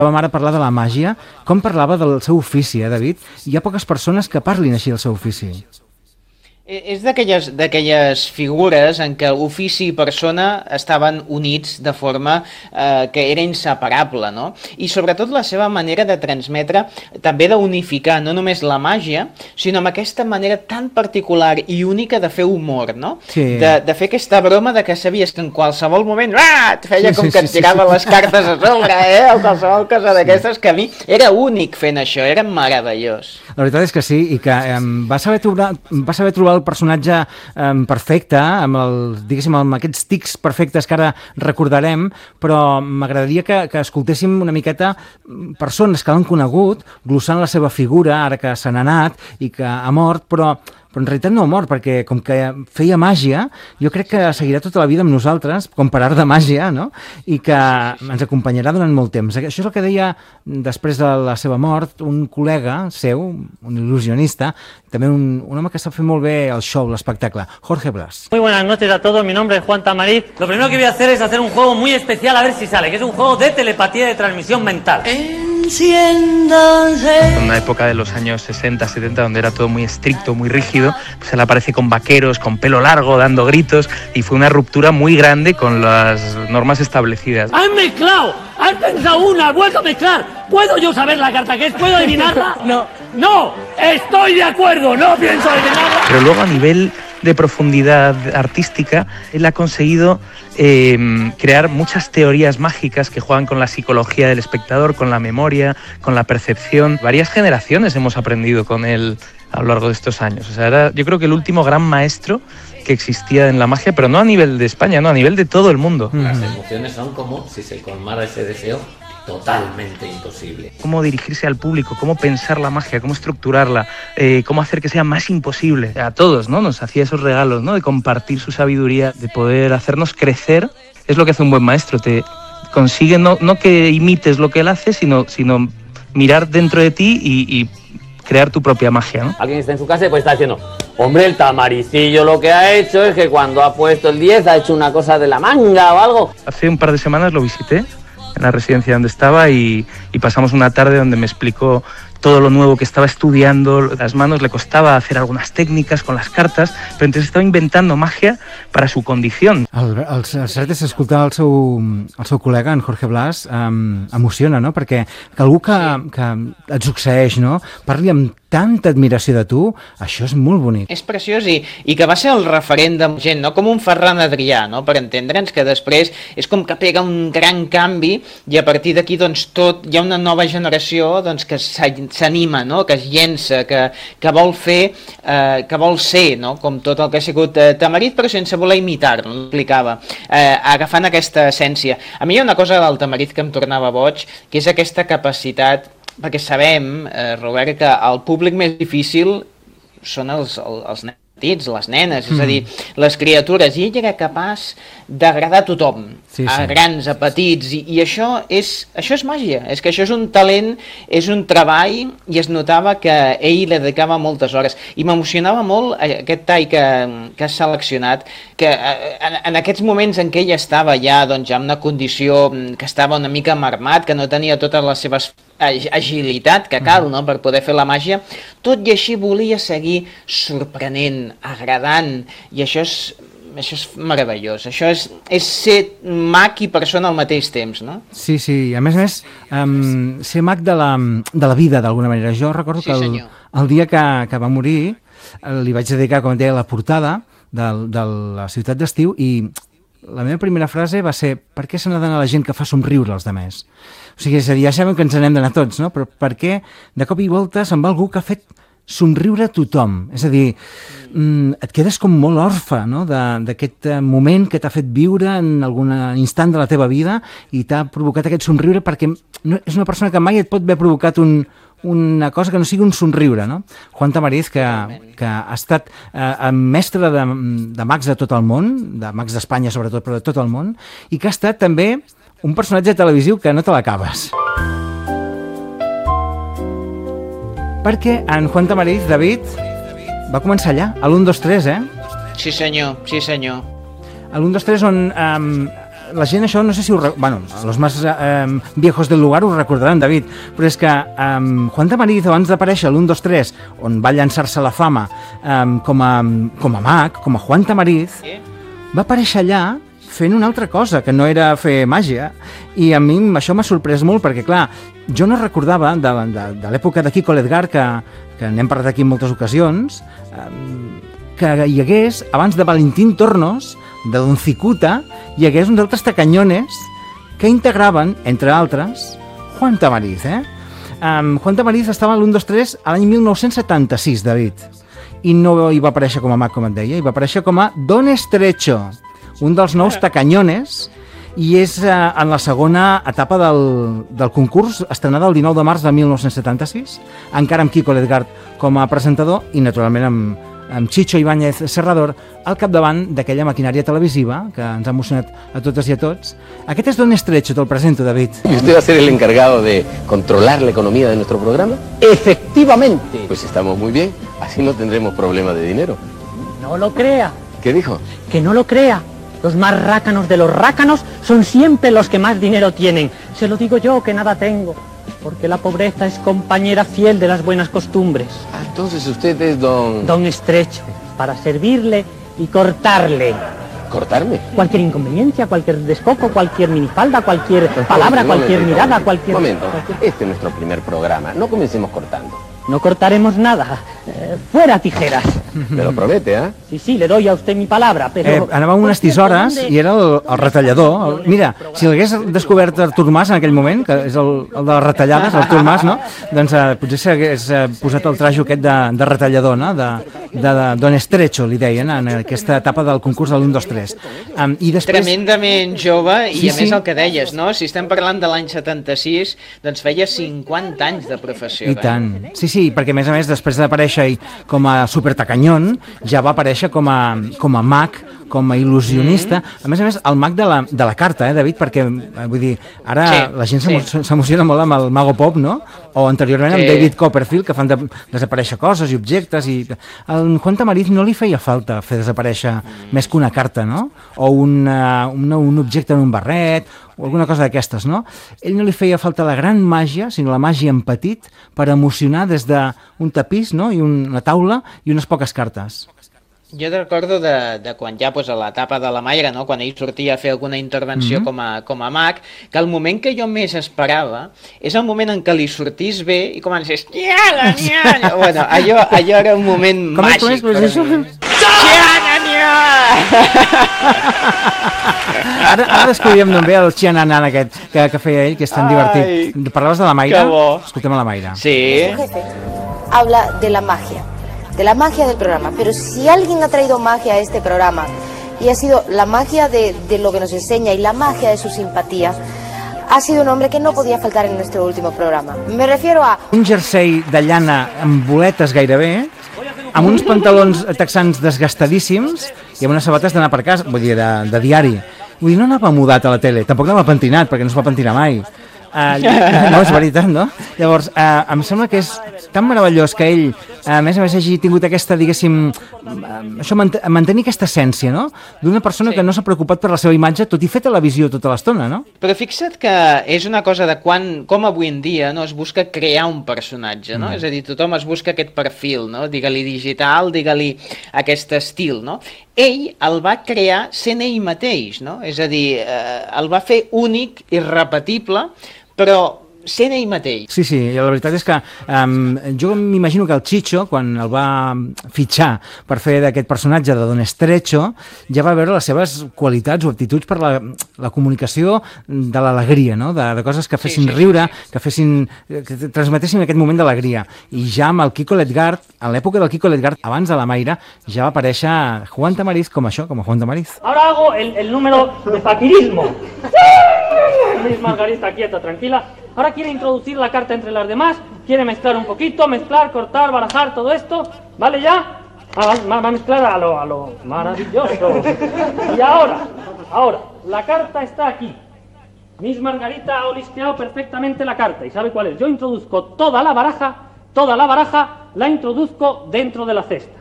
Vam ara parlar de la màgia. Com parlava del seu ofici, David? Hi ha poques persones que parlin així del seu ofici. És d'aquelles figures en què ofici i persona estaven units de forma que era inseparable, no? I sobretot la seva manera de transmetre, també d'unificar no només la màgia, sinó amb aquesta manera tan particular i única de fer humor, no? Sí. De fer aquesta broma de que sabies que en qualsevol moment et feia com que et tirava les cartes a sobre, o qualsevol cosa d'aquestes, que a mi era únic fent això, era meravellós. La veritat és que sí, i que va saber trobar el personatge perfecte, amb aquests tics perfectes que ara recordarem, però m'agradaria que escoltéssim una miqueta persones que l'han conegut, glossant la seva figura, ara que se n'ha anat i que ha mort, però en realitat no ha mort, perquè com que feia màgia, jo crec que seguirà tota la vida amb nosaltres, com per art de màgia, no? I que ens acompanyarà durant molt temps. Això és el que deia després de la seva mort un col·lega seu, un il·lusionista, també un home que sap fer molt bé el show, l'espectacle, Jorge Blas. Muy buenas noches a todos, mi nombre es Juan Tamariz. Lo primero que voy a hacer es hacer un juego muy especial, a ver si sale, que es un juego de telepatía de transmisión mental. En una época de los años 60, 70, donde era todo muy estricto, muy rígido, pues él aparece con vaqueros, con pelo largo, dando gritos, y fue una ruptura muy grande con las normas establecidas. ¡Han mezclado! ¡Han pensado una! ¡Has vuelto a mezclar! ¿Puedo yo saber la carta que es? ¿Puedo adivinarla? ¡No! ¡Estoy de acuerdo! ¡No pienso adivinarla! Pero luego, a nivel de profundidad artística, él ha conseguido crear muchas teorías mágicas que juegan con la psicología del espectador, con la memoria, con la percepción. Varias generaciones hemos aprendido con él a lo largo de estos años. O sea, era, yo creo que el último gran maestro que existía en la magia, pero no a nivel de España, no, a nivel de todo el mundo. Las emociones son como si se colmara ese deseo totalmente imposible. Cómo dirigirse al público, cómo pensar la magia, cómo estructurarla, cómo hacer que sea más imposible. A todos, ¿no? Nos hacía esos regalos, ¿no? De compartir su sabiduría, de poder hacernos crecer. Es lo que hace un buen maestro, te consigue no que imites lo que él hace, sino mirar dentro de ti y crear tu propia magia, ¿no? Alguien está en su casa y puede estar diciendo: hombre, el Tamaricillo lo que ha hecho es que cuando ha puesto el 10 ha hecho una cosa de la manga o algo. Hace un par de semanas lo visité en la residencia donde estaba y pasamos una tarde donde me explicó todo lo nuevo que estava estudiando. Las manos le costava hacer algunas técnicas con las cartas, però entonces estava inventant màgia per a su condició. El cert és escoltar el seu col·lega, en Jorge Blas, emociona, no? Perquè que algú que et succeeix, no? Parli amb tanta admiració de tu, això és molt bonic. És preciós i que va ser el referent de gent, no? Com un Ferran Adrià, no? Per entendre'ns, que després és com que pega un gran canvi i a partir d'aquí doncs tot, hi ha una nova generació doncs, que s'anima, no? Que es llença, que vol fer, que vol ser, no? Com tot el que ha sigut Tamarit, però sense voler imitar-lo, explicava, agafant aquesta essència. A mi hi ha una cosa del Tamarit que em tornava boig, que és aquesta capacitat, perquè sabem, Robert, que el públic més difícil són els nens petits, les nenes, és a dir, les criatures, i ell era capaç d'agradar a tothom, sí. A grans, a petits, i això és màgia, és que això és un talent, és un treball, i es notava que ell li dedicava moltes hores, i m'emocionava molt aquest tall que has seleccionat, que en aquests moments en què ell estava ja doncs, en una condició que estava una mica marmat, que no tenia totes les seves agilitat que cal, no?, per poder fer la màgia, tot i així volia seguir sorprenent, agradant, i això és meravellós, això és ser mag i persona al mateix temps, no? Sí, a més, ser mag de la vida, d'alguna manera. Jo recordo que el dia que va morir li vaig dedicar, com deia, la portada de la ciutat d'estiu, i la meva primera frase va ser: per què se n'ha d'anar la gent que fa somriure els demés? O sigui, és a dir, ja sabem que ens n'hem d'anar tots, no? Però per què de cop i volta se'n va algú que ha fet somriure a tothom? És a dir, et quedes com molt orfe, no?, d'aquest moment que t'ha fet viure en algun instant de la teva vida i t'ha provocat aquest somriure, perquè és una persona que mai et pot haver provocat una cosa que no sigui un somriure, no? Juan Tamariz, que ha estat mestre de mags de tot el món, de mags d'Espanya sobretot, però de tot el món, i que ha estat també un personatge televisiu que no te l'acabes. Perquè en Juan Tamariz, David, va començar allà, a l'1, 2, 3, Sí senyor. A l'1, 2, 3, on la gent això, no sé si bueno, los más viejos del lugar ho recordaran, David, però és que Juan Tamariz, abans d'aparèixer a l'1, 2, 3, on va llançar-se la fama com a mag, com a Juan Tamariz, va aparèixer allà fent una altra cosa, que no era fer màgia, i a mi això m'ha sorprès molt, perquè clar, jo no recordava de l'època de Kiko Ledgar, que n'hem parlat aquí en moltes ocasions, que hi hagués, abans de Valentín Tornos, de Don Cicuta, hi hagués uns altres tacanyones que integraven, entre altres, Juan Tamariz, Juan Tamariz estava a l'1, 2, 3 a l'any 1976, David, i no hi va aparèixer com a mag, com et deia, hi va aparèixer com a Don Estrecho, un dels nous tacanyones, i és en la segona etapa del concurs, estrenada el 19 de març de 1976, encara amb Kiko Ledgar com a presentador i naturalment amb Chicho Ibáñez Serrador al capdavant d'aquella maquinària televisiva que ens ha emocionat a totes i a tots. Aquest és Don Estrecho, te'l presento, David. ¿Y usted va a ser el encargado de controlar la economía de nuestro programa? Efectivamente. Pues estamos muy bien, así no tendremos problema de dinero. No lo crea. ¿Qué dijo? Que no lo crea. Los más rácanos de los rácanos son siempre los que más dinero tienen. Se lo digo yo, que nada tengo. Porque la pobreza es compañera fiel de las buenas costumbres. Ah, entonces usted es don... Don Estrecho, para servirle y cortarle. ¿Cortarme? Cualquier inconveniencia, cualquier descoco, cualquier minifalda, cualquier palabra, cualquier mirada, cualquier... Momento, este es nuestro primer programa, no comencemos cortando. No cortaremos nada. Fuera tijeras. Me lo promete, ¿eh? Sí, le doy a usted mi palabra, però... Anava amb unes tisores i era el retallador. Mira, si l'hagués descobert Artur Mas en aquell moment, que és el de les retallades, Artur Mas, no? Doncs potser s'hagués posat el trajo aquest de retallador, no? De Don Estrecho, li deien, en aquesta etapa del concurs de l'1, 2, 3. I després... Tremendament jove, i a més el que deies, no? Si estem parlant de l'any 76, doncs feia 50 anys de professió. I tant. Sí, perquè a més, després d'aparèixer com a supertacanyón, ja va aparèixer com a mag, com a il·lusionista. A més, el mag de la carta, David, perquè, vull dir, ara la gent s'emociona molt amb el Mago Pop, no? O anteriorment amb David Copperfield, que fan desaparèixer coses i objectes, i al Juan Tamariz no li feia falta fer desaparèixer més que una carta, no? O un objecte en un barret, o alguna cosa d'aquestes, no? Ell no li feia falta la gran màgia, sinó la màgia en petit, per emocionar des d'un tapís, no? I una taula i unes poques cartes. Jo recordo de quan ja a l'etapa de la Mayra, no? Quan ell sortia a fer alguna intervenció com a mag, que el moment que jo més esperava és el moment en què li sortís bé i comencés niala, niala. Bueno, allò era un moment màgic. Com és això? Niala, niala! Ara descobríem d'on ve el xiananana aquest que feia ell, que és tan divertit. Parlaves de la Mayra? Escoltem a la Mayra. Sí. Habla de la magia del programa, pero si alguien ha traído magia a este programa y ha sido la magia de lo que nos enseña y la magia de su simpatía, ha sido un hombre que no podía faltar en nuestro último programa. Me refiero a... Un jersei de llana amb boletes gairebé, amb uns pantalons texans desgastadíssims i amb unes sabates d'anar per casa, vull dir, de diari. Vull dir, no anava mudat a la tele, tampoc anava pentinat, perquè no es va pentinar mai. No, és veritat, no? Llavors, em sembla que és tan meravellós que ell, a més hagi tingut aquesta, diguéssim, això, mantenir aquesta essència, no? D'una persona que no s'ha preocupat per la seva imatge, tot i fer televisió tota l'estona, no? Però fixa't que és una cosa de com avui en dia no es busca crear un personatge, no? És a dir, tothom es busca aquest perfil, no? Digue-li digital, digue-li aquest estil, no? Ell el va crear sent ell mateix, no? És a dir, el va fer únic, irrepetible, però sent ell mateix. Sí, la veritat és que jo m'imagino que el Chicho, quan el va fitxar per fer d'aquest personatge de Don Estrecho, ja va veure les seves qualitats o aptituds per la comunicació de l'alegria, no? De coses que fessin riure, que transmetessin aquest moment d'alegria. I ja amb el Kiko Ledgar, a l'època del Kiko Ledgar, abans de la Mayra, ja va aparèixer Juan Tamariz com això, com a Juan Tamariz. Ahora hago el número de faquirismo. Miss Margarita, quieta, tranquila. Ahora quiere introducir la carta entre las demás, quiere mezclar un poquito, mezclar, cortar, barajar, todo esto. ¿Vale ya? Va a mezclar a lo maravilloso. Y ahora, la carta está aquí. Miss Margarita ha olisteado perfectamente la carta. ¿Y sabe cuál es? Yo introduzco toda la baraja, la introduzco dentro de la cesta.